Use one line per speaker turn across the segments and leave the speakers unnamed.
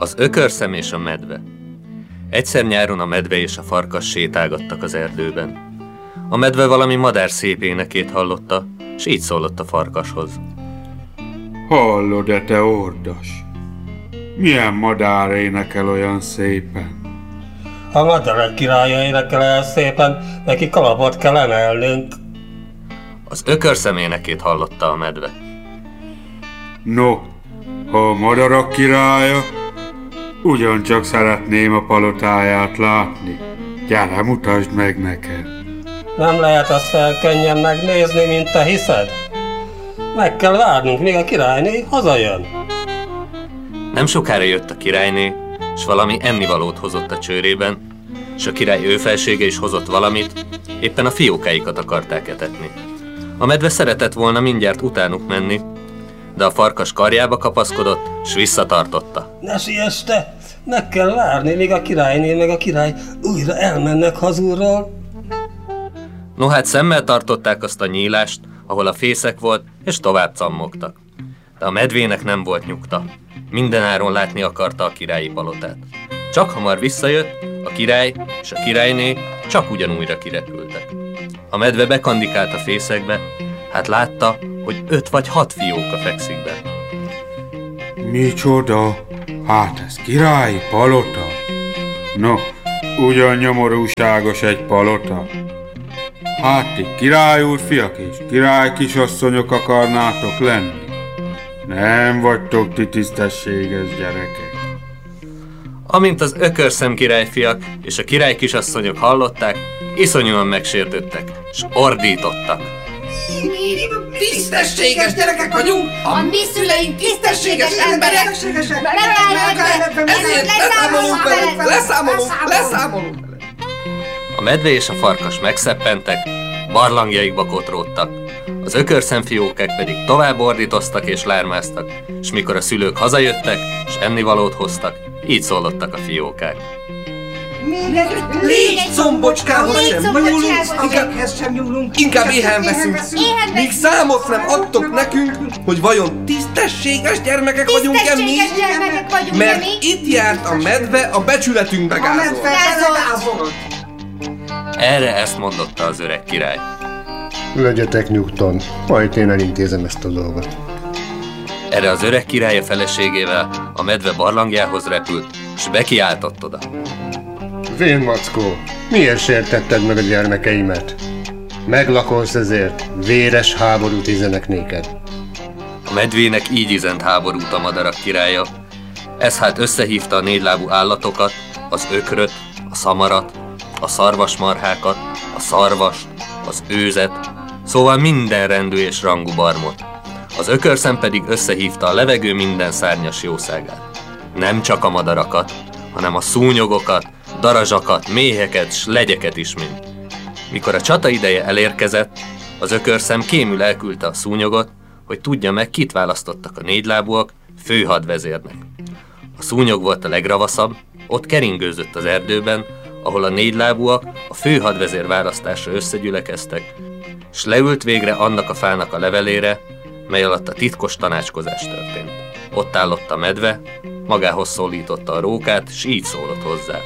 Az ökörszem és a medve. Egyszer nyáron a medve és a farkas sétálgattak az erdőben. A medve valami madár szép énekét hallotta, s így szólott a farkashoz.
Hallod-e, te ordas? Milyen madár énekel olyan szépen?
A madarak királya énekel el szépen, neki kalapot kell emelnünk.
Az ökörszem énekét hallotta a medve.
No, ha a madarak királya, ugyancsak szeretném a palotáját látni. Gyere, mutasd meg nekem.
Nem lehet azt fel könnyen megnézni, mint te hiszed. Meg kell várnunk, míg a királyné hazajön.
Nem sokára jött a királyné, s valami ennivalót hozott a csőrében, s a király őfelsége is hozott valamit, éppen a fiókáikat akarták etetni. A medve szeretett volna mindjárt utánuk menni, de a farkas karjába kapaszkodott, s visszatartotta.
Ne siess te! Meg kell várni, míg a királyné meg a király újra elmennek hazulról.
No hát szemmel tartották azt a nyílást, ahol a fészek volt, és tovább cammogtak. De a medvének nem volt nyugta. Mindenáron látni akarta a királyi palotát. Csak hamar visszajött, a király és a királyné csak ugyanújra kirepültek. A medve bekandikált a fészekbe, hát látta, hogy 5 vagy 6 fióka fekszik benne.
Micsoda? Hát ez királyi palota? No, ugyan nyomorúságos egy palota. Hát ti király úrfiak és király kisasszonyok akarnátok lenni? Nem vagytok ti tisztességes gyerekek.
Amint az ökörszem királyfiak és a király kisasszonyok hallották, iszonyúan megsértődtek, s ordítottak.
Mi tisztességes gyerekek vagyunk, a mi szüleink tisztességes emberek, ezért leszámolunk.
A medve és a farkas megszeppentek, barlangjaikba kotródtak, az ökörszemfiókák pedig tovább ordítoztak és lármáztak, s mikor a szülők hazajöttek, s ennivalót hoztak, így szólottak a fiókák.
Légy szombocskához sem nyúlunk, inkább éhen veszünk, míg számot nem adtok nekünk, hogy vajon tisztességes gyermekek vagyunk-e mi? Mert itt járt a medve a becsületünkbe gázolt.
Erre ezt mondotta az öreg király.
Legyetek nyugton, majd én elintézem ezt a dolgot.
Erre az öreg király a feleségével a medve barlangjához repült, s bekiáltott oda.
Vén mackó, miért sértetted meg a gyermekeimet? Meglakolsz ezért, véres háborút üzenek néked.
A medvének így üzent háborút a madarak királya. Ez hát összehívta a 4 lábú állatokat, az ökröt, a szamarat, a szarvasmarhákat, a szarvast, az őzet, szóval minden rendű és rangú barmot. Az ökörszem pedig összehívta a levegő minden szárnyas jószágát. Nem csak a madarakat, hanem a szúnyogokat, darazsakat, méheket s legyeket is mind. Mikor a csata ideje elérkezett, az ökörszem kémül elküldte a szúnyogot, hogy tudja meg, kit választottak a 4 lábúak főhadvezérnek. A szúnyog volt a legravaszabb, ott keringőzött az erdőben, ahol a 4 lábúak a főhadvezér választásra összegyülekeztek, s leült végre annak a fának a levelére, mely alatt a titkos tanácskozás történt. Ott állott a medve, magához szólította a rókát, s így szólott hozzá.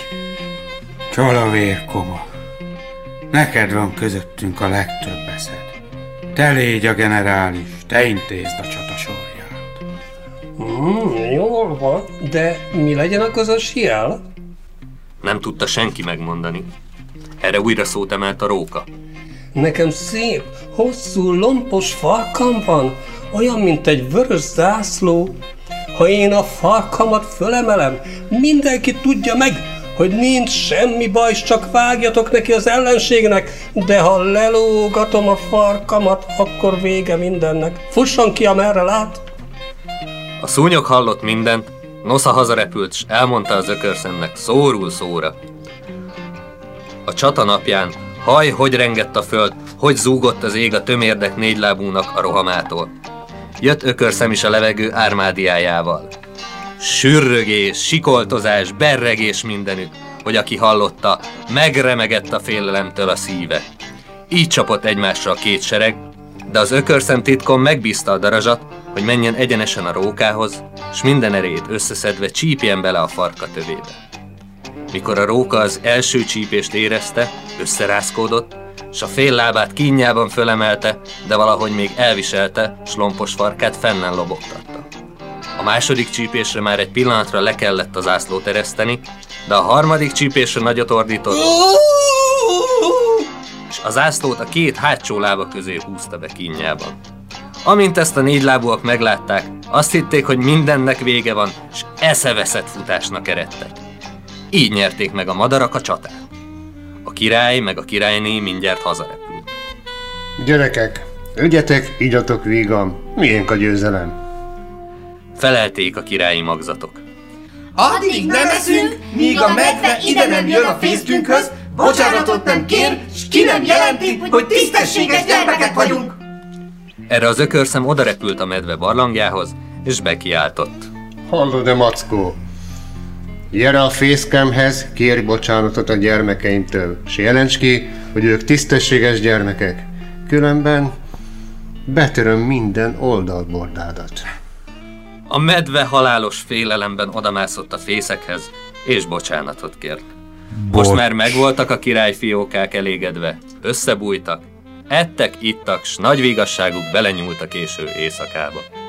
Csala vérkoma, neked van közöttünk a legtöbb eszed. Te légy a generális, te intézd a csata sorját.
Jól van, de mi legyen a közös jel?
Nem tudta senki megmondani. Erre újra szót emelt a róka.
Nekem szép, hosszú, lompos farkam van, olyan, mint egy vörös zászló. Ha én a farkamat fölemelem, mindenki tudja meg, hogy nincs semmi baj, csak vágjatok neki az ellenségnek, de ha lelógatom a farkamat, akkor vége mindennek. Fusson ki, amerre lát!
A szúnyog hallott mindent, nosza hazarepült, s elmondta az ökörszemnek szóról szóra. A csata napján hogy rengett a föld, hogy zúgott az ég a tömérdek 4 lábúnak a rohamától. Jött ökörszem is a levegő ármádiájával. Sürrögés, sikoltozás, berregés mindenütt, hogy aki hallotta, megremegett a félelemtől a szíve. Így csapott egymásra a 2 sereg, de az ökörszem titkon megbízta a darazsat, hogy menjen egyenesen a rókához, s minden erejét összeszedve csípjen bele a farka tövébe. Mikor a róka az első csípést érezte, összerázkódott, s a fél lábát kínjában fölemelte, de valahogy még elviselte, s lompos farkát fennen lobogtatta. A második csípésre már egy pillanatra le kellett az zászlót ereszteni, de a harmadik csípésre nagyot ordított, és a zászlót a két hátsó lába közé húzta be kínjában. Amint ezt a négylábúak meglátták, azt hitték, hogy mindennek vége van, és eszeveszett futásnak eredtek. Így nyerték meg a madarak a csatát. A király meg a királyné mindjárt hazarepült.
Gyerekek, ügyetek, igyatok vígan, miénk a győzelem.
Felelték a királyi magzatok.
Addig nem eszünk, míg a medve ide nem jön a fészkünkhöz, bocsánatot nem kér, s ki nem jelenti, hogy tisztességes gyermekek vagyunk.
Erre az ökörszem odarepült a medve barlangjához, és bekiáltott.
Hallod-e, Mackó? Gyere a fészkemhez, kérj bocsánatot a gyermekeimtől, s jelents ki, hogy ők tisztességes gyermekek. Különben betöröm minden oldalbordádat.
A medve halálos félelemben odamászott a fészekhez, és bocsánatot kért. Most már megvoltak a királyfiókák elégedve, összebújtak, ettek, ittak, s nagy vigasságuk belenyúlt a késő éjszakába.